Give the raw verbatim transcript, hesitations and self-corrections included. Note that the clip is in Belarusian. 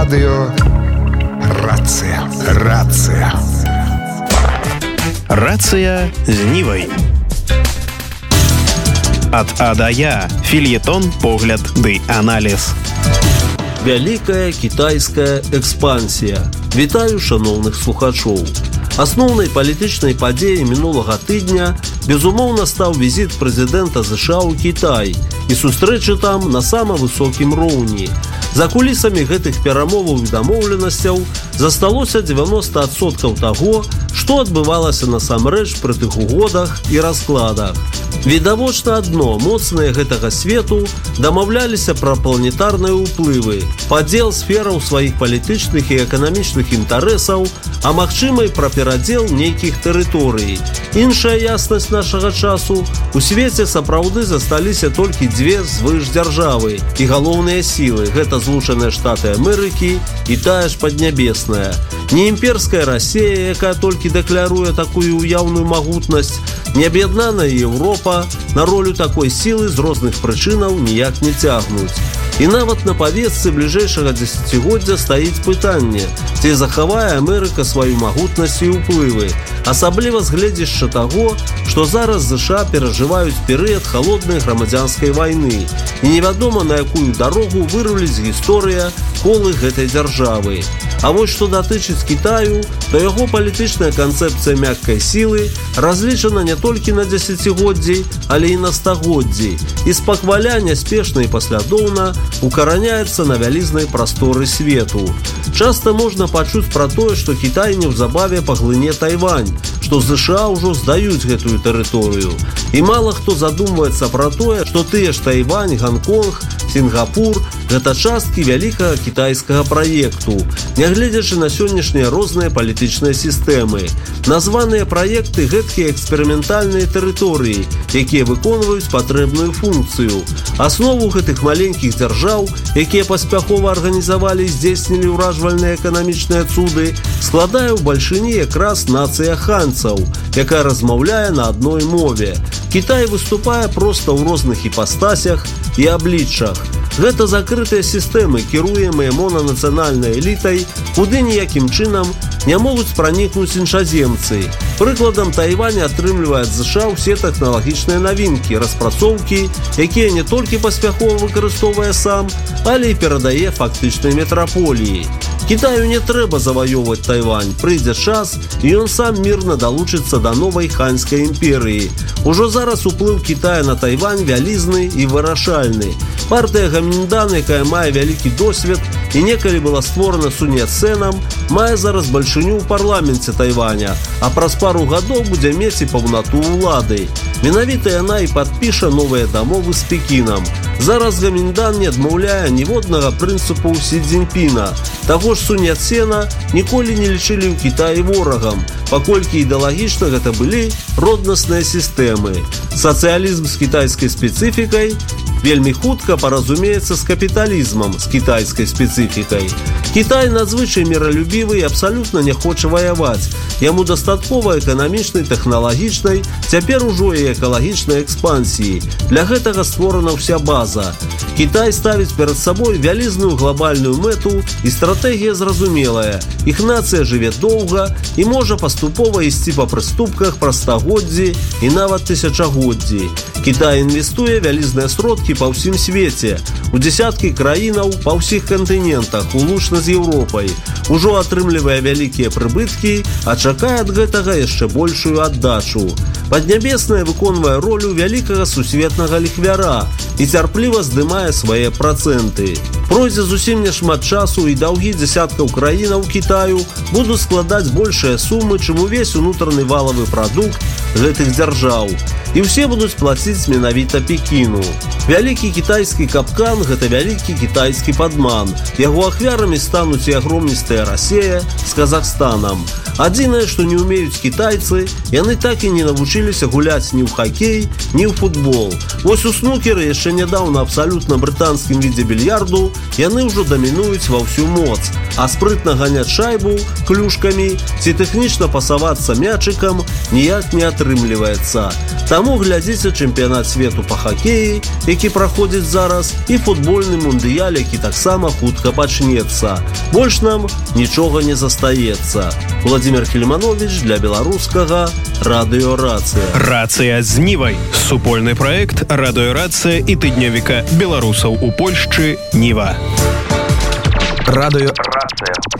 Радио «Рация». Рация. Рация з Нівай. Ад А да Я. Фельетон, погляд ды аналіз. Вялікая кітайская экспансія. Вітаю шаноўных слухачоў. Асноўнай палітычнай падзеяй мінулага тыдня, безумоўна, стаў візіт прэзідэнта ЗША ў Кітай і сустрэча там на самавысокім роўні. За кулісамі гэтых перамоваў і дамоўленасцяў засталося дзевяноста адсоткаў таго, што адбывалася насамрэч пры тых угодах і раскладах. Відавочна адно, моцныя гэтага свету дамаўляліся пра планетарныя ўплывы, падзел сфераў сваіх палітычных і эканамічных інтарэсаў, а магчыма і пра перадзел нейкіх тэрыторый. Іншая яснасць нашага часу, у свеце сапраўды засталіся толькі дзве звышдзяржавы і галоўныя сілы, гэта Злучаныя Штаты Амерыкі і тая ж паднябесная. Не імперская Расія, якая толькі дэкляруе такую уяўную магутнасць, не аб'яднаная Еўропа на ролю такой сілы з розных прычынаў ніяк не цягнуць. І нават на павестцы бліжэйшага дзесяцігоддзя стаіць пытанне, ці захавае Амерыка сваю магутнасць і ўплывы, асабліва з гледзяшча таго, што зараз ЗША перажываюць перыяд халоднай грамадзянскай вайны, і невядома, на якую дарогу выруліць гісторыя колы гэтай дзяржавы. А вось што датычыць Кітаю, то яго палітычная канцэпцыя мяккай сілы разлічана не толькі на дзесяцігоддзі, але і на стагоддзі, і спакваля няспешна і паслядоўна укараняецца на вялізнай прасторы свету. Часта можна пачуць пра тое, што Кітай неўзабаве паглыне Тайвань, што ЗША ўжо здаюць гэтую тэрыторыю. І мала хто задумваецца пра тое, што тыя ж Тайвань, Ганконг, Сінгапур – гэта часткі вялікага кітайскага праекту, нягледзячы на сённяшнія розныя палітычныя сістэмы. Названыя праекты гэткія эксперыментальныя тэрыторыі, якія выконваюць патрэбную функцыю. Аснову гэтых маленькіх дзяржаў, якія паспяхова арганізавалі і здзейснілі ўражвальныя эканамічныя цуды, складае ў бальшыні якраз нацыя ханцаў, якая размаўляе на адной мове. Кітай выступае проста ў розных іпастасях і абліччах. Гэта закрытыя сістэмы, кіруемыя монанацыянальнай элітай, куды ніякім чынам не могуць пранікнуць іншаземцы. Прыкладам, Тайвань атрымлівае ад ЗША ўсе тэхналагічныя навінкі, распрацоўкі, якія не толькі паспяхова выкарыстоўвае сам, але і перадае фактычнай метраполіі. Кітаю не трэба заваёўваць Тайвань, прыйдзе час, і ён сам мірна далучыцца да новай ханьскай імперыі. Ужо зараз уплыў Кітая на Тайвань вялізны і вырашальны. Партыя Гаміндан, якая мае вялікі досвед і некалі была створана Сунь Яцэнам, мае зараз бальшыню ў парламенце Тайваня, а праз пару гадоў будзе мець і паўнату ўлады. Менавіта яна і падпіша новыя дамовы з Пекінам. Зараз Гаміндан не адмаўляе ніводнага прынцыпу Сі Цзіньпіна. Таго ж Сунь Яцэна ніколі не лічылі ў Кітаі ворагам, паколькі ідэалагічна гэта былі роднасныя сістэмы. Сацыялізм з кітайскай спецыфікай вельмі хутка паразумеецца з капіталізмам з кітайскай спецыфікай. Кітай надзвычай міралюбівы і абсалютна не хоча ваяваць. Яму дастаткова эканамічнай, тэхналагічнай, цяпер ужо і экалагічнай экспансіі. Для гэтага створана ўся база. Кітай ставіць перад сабой вялізную глобальную мэту, і стратэгія зразумелая. Іх нацыя жыве доўга і можа паступова ісці па прыступках праз стагоддзі і нават тысячагоддзі. Кітай інвестуе вялізныя сродкі па ўсім свеце, у дзесяткі краінаў па ўсіх кантынентах, улучна з Еўропай. Ужо атрымлівае вялікія прыбыткі, а чакае ад гэтага яшчэ большую аддачу. Паднябесная выконвае ролю вялікага сусветнага ліхвяра і цярпліва здымае свае працэнты. Пройдзе зусім няшмат часу, і даўгі дзесяткаў краінаў Кітаю будуць складаць большыя сумы, чым увесь унутраны валавы прадукт гэтых дзяржаў. І ўсе будуць плаціць менавіта Пекіну. Вялікі кітайскі капкан – гэта вялікі кітайскі падман. Яго ахвярамі стануць і агромністая Расія з Казахстанам. Адзінае, што не ўмеюць кітайцы, яны так і не навучыліся гуляць ні ў хакей, ні ў футбол. Вось у снукеры яшчэ нядаўна абсалютна брытанскім відзе більярду яны ўжо дамінуюць ва ўсю моц, а спрытна ганяць шайбу клюшкамі ці тэхнічна пасавацца мячыкам ніяк не атрымліваецца. Там Таму глядзіце чэмпіянат свету па хакеі, які праходзіць зараз, і футбольны мундыяль, які таксама хутка пачнецца. Больш нам нічога не застаецца. Владимир Филимонович для беларускага радыё «Рацыя». «Рацыя з Нівай» – супольны праект радыё «Рацыя» і тыднёвіка беларусаў у Польшчы «Ніва». Радыё «Рацыя».